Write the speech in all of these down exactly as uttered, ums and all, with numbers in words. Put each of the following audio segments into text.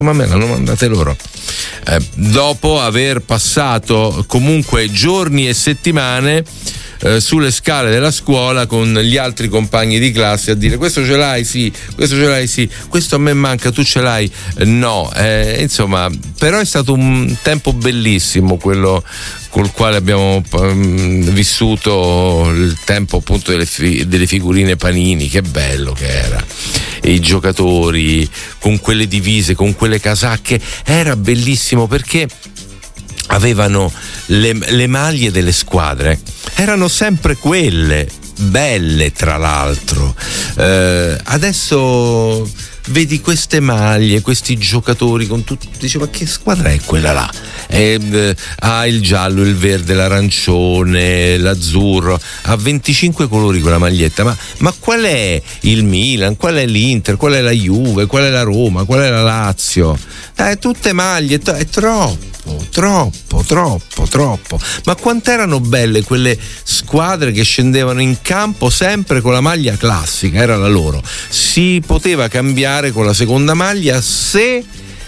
ma me l'hanno mandate loro. Eh, dopo aver passato comunque giorni e settimane eh, sulle scale della scuola con gli altri compagni di classe a dire: questo ce l'hai? Sì. Questo ce l'hai? Sì. Questo a me manca, tu ce l'hai? No. Eh, insomma, però è stato un tempo bellissimo quello col quale abbiamo um, vissuto il tempo appunto delle, fi- delle figurine Panini. Che bello che era, e i giocatori con quelle divise, con quelle casacche, era bellissimo perché avevano le, le maglie delle squadre, erano sempre quelle, belle tra l'altro. Eh, adesso vedi queste maglie, questi giocatori con tutti, dice: ma che squadra è quella là? E, eh, ha il giallo, il verde, l'arancione, l'azzurro, ha venticinque colori quella maglietta, ma, ma qual è il Milan, qual è l'Inter, qual è la Juve, qual è la Roma, qual è la Lazio? Eh, tutte maglie, è troppo, troppo, troppo, troppo. Ma quant'erano belle quelle squadre che scendevano in campo sempre con la maglia classica, era la loro. Si poteva cambiare con la seconda maglia se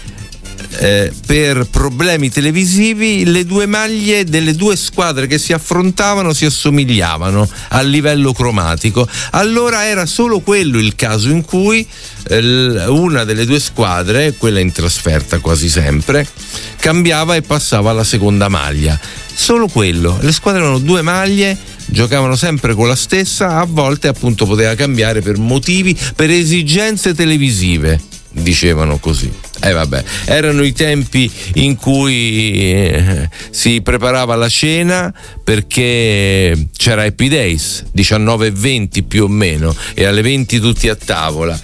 Eh, per problemi televisivi le due maglie delle due squadre che si affrontavano si assomigliavano a livello cromatico. Allora era solo quello il caso in cui eh, una delle due squadre, quella in trasferta quasi sempre, cambiava e passava alla seconda maglia. Solo quello. Le squadre avevano due maglie, giocavano sempre con la stessa, a volte appunto poteva cambiare per motivi, per esigenze televisive, dicevano così. Eh vabbè, erano i tempi in cui eh, si preparava la cena perché c'era Happy Days, diciannove e venti più o meno, e alle venti tutti a tavola,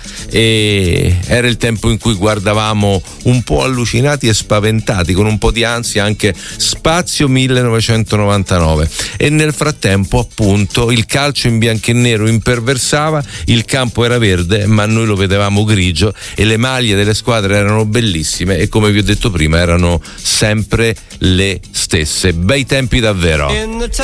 e era il tempo in cui guardavamo un po' allucinati e spaventati, con un po' di ansia, anche Spazio millenovecentonovantanove, e nel frattempo appunto il calcio in bianco e nero imperversava, il campo era verde ma noi lo vedevamo grigio e le maglie delle squadre erano bellissime e, come vi ho detto prima, erano sempre le stesse. Bei tempi davvero.